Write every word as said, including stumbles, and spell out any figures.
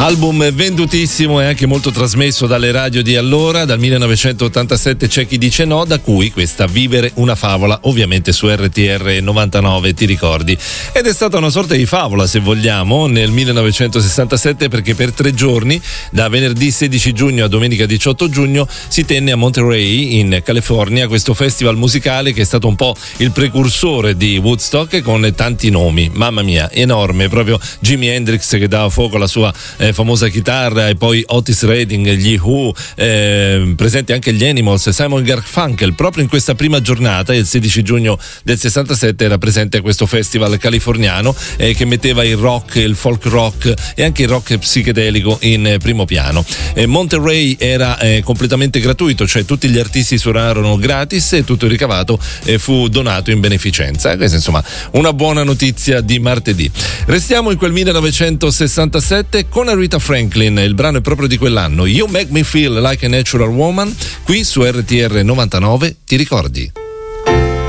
Album vendutissimo e anche molto trasmesso dalle radio di allora. Dal millenovecentottantasette C'è chi dice no, da cui questa Vivere una favola, ovviamente su R T R novantanove, ti ricordi? Ed è stata una sorta di favola, se vogliamo, nel millenovecentosessantasette, perché per tre giorni, da venerdì sedici giugno a domenica diciotto giugno, si tenne a Monterey in California questo festival musicale che è stato un po' il precursore di Woodstock, con tanti nomi, mamma mia, enorme, proprio Jimi Hendrix che dava fuoco alla sua eh, famosa chitarra, e poi Otis Redding, gli Who, eh, presenti anche gli Animals, Simon Garfunkel. Proprio in questa prima giornata, il sedici giugno del sessantasette, era presente a questo festival californiano eh, che metteva il rock, il folk rock e anche il rock psichedelico in eh, primo piano. eh, Monterey era eh, completamente gratuito, cioè tutti gli artisti suonarono gratis e tutto il ricavato eh, fu donato in beneficenza. Questa insomma una buona notizia di martedì. Restiamo in quel millenovecentosessantasette con Aretha Franklin, il brano è proprio di quell'anno, You Make Me Feel Like a Natural Woman, qui su R T R novantanove, ti ricordi?